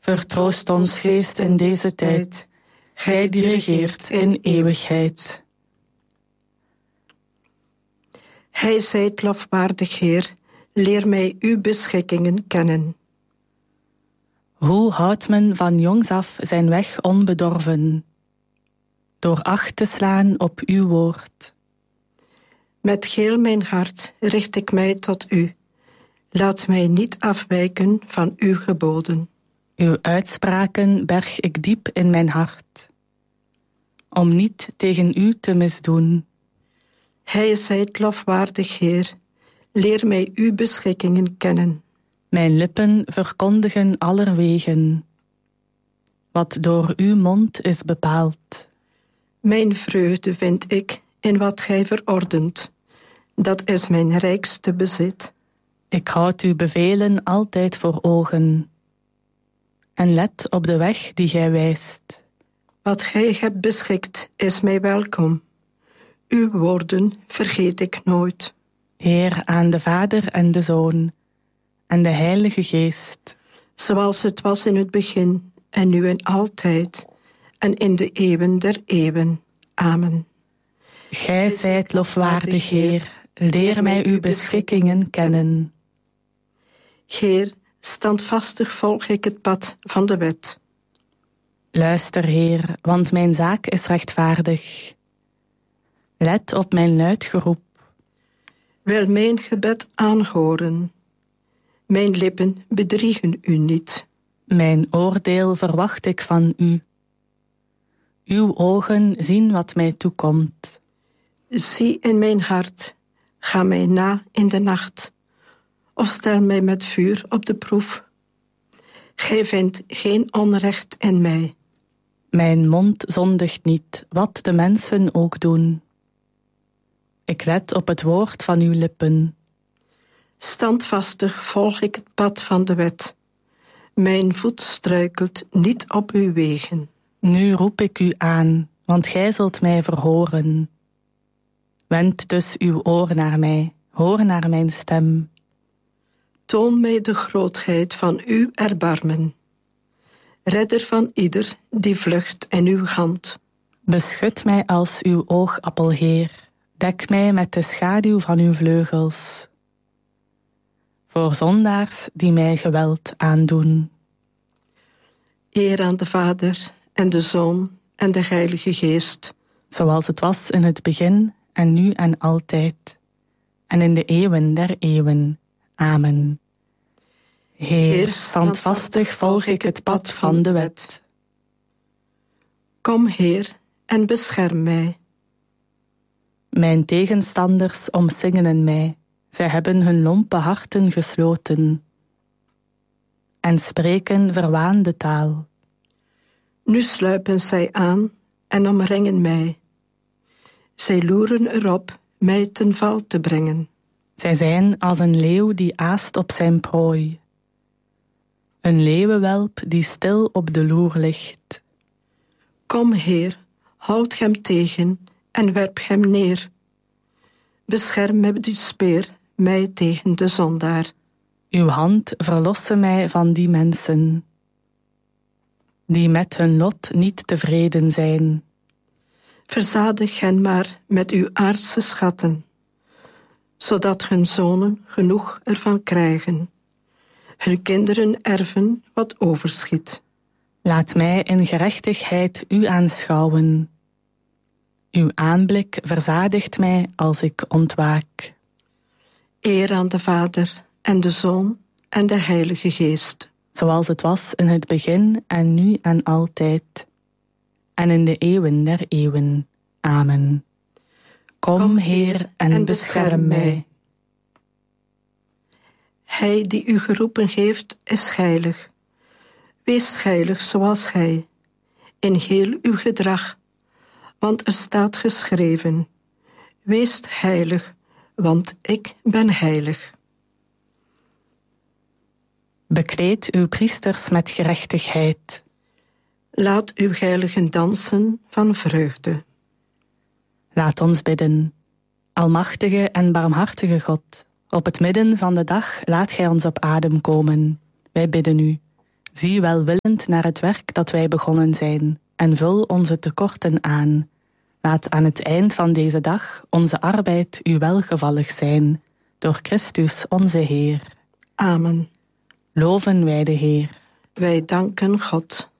Vertroost ons geest in deze tijd. Gij die regeert in eeuwigheid. Gij zijt lofwaardig Heer, leer mij uw beschikkingen kennen. Hoe houdt men van jongs af zijn weg onbedorven? Door acht te slaan op uw woord. Met geel mijn hart richt ik mij tot u. Laat mij niet afwijken van uw geboden. Uw uitspraken berg ik diep in mijn hart, om niet tegen u te misdoen. Gij zijt lofwaardig Heer, leer mij uw beschikkingen kennen. Mijn lippen verkondigen allerwegen, wat door uw mond is bepaald. Mijn vreugde vind ik in wat gij verordent. Dat is mijn rijkste bezit. Ik houd uw bevelen altijd voor ogen, en let op de weg die gij wijst. Wat gij hebt beschikt is mij welkom. Uw woorden vergeet ik nooit. Heer, aan de Vader en de Zoon en de Heilige Geest. Zoals het was in het begin en nu en altijd en in de eeuwen der eeuwen. Amen. Gij zijt lofwaardig Heer, leer mij uw beschikkingen kennen. Heer, standvastig volg ik het pad van de wet. Luister, Heer, want mijn zaak is rechtvaardig. Let op mijn luid geroep. Wil mijn gebed aanhoren. Mijn lippen bedriegen u niet. Mijn oordeel verwacht ik van u. Uw ogen zien wat mij toekomt. Zie in mijn hart, ga mij na in de nacht, of stel mij met vuur op de proef. Gij vindt geen onrecht in mij. Mijn mond zondigt niet, wat de mensen ook doen. Ik let op het woord van uw lippen. Standvastig volg ik het pad van de wet. Mijn voet struikelt niet op uw wegen. Nu roep ik u aan, want gij zult mij verhoren. Wend dus uw oor naar mij, hoor naar mijn stem. Toon mij de grootheid van uw erbarmen. Redder van ieder die vlucht in uw hand. Beschut mij als uw oogappel, Heer. Dek mij met de schaduw van uw vleugels. Voor zondaars die mij geweld aandoen. Eer aan de Vader en de Zoon en de Heilige Geest. Zoals het was in het begin en nu en altijd. En in de eeuwen der eeuwen. Amen. Heer, standvastig volg ik het pad van de wet. Kom, Heer, en bescherm mij. Mijn tegenstanders omsingelen mij. Zij hebben hun lompe harten gesloten en spreken verwaande taal. Nu sluipen zij aan en omringen mij. Zij loeren erop mij ten val te brengen. Zij zijn als een leeuw die aast op zijn prooi. Een leeuwenwelp die stil op de loer ligt. Kom, Heer, houd hem tegen en werp hem neer. Bescherm met uw speer mij tegen de zondaar. Uw hand verlosse mij van die mensen, die met hun lot niet tevreden zijn. Verzadig hen maar met uw aardse schatten, zodat hun zonen genoeg ervan krijgen. Hun kinderen erven wat overschiet. Laat mij in gerechtigheid u aanschouwen. Uw aanblik verzadigt mij als ik ontwaak. Eer aan de Vader en de Zoon en de Heilige Geest. Zoals het was in het begin en nu en altijd. En in de eeuwen der eeuwen. Amen. Kom, Heer, en bescherm mij. Hij die u geroepen heeft, is heilig. Wees heilig zoals hij, in heel uw gedrag, want er staat geschreven: wees heilig, want ik ben heilig. Bekleed uw priesters met gerechtigheid. Laat uw heiligen dansen van vreugde. Laat ons bidden. Almachtige en barmhartige God, op het midden van de dag laat gij ons op adem komen. Wij bidden u. Zie welwillend naar het werk dat wij begonnen zijn en vul onze tekorten aan. Laat aan het eind van deze dag onze arbeid u welgevallig zijn, door Christus onze Heer. Amen. Loven wij de Heer. Wij danken God.